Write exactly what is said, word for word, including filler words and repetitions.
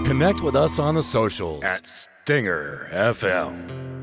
Connect with us on the socials at Stinger F M.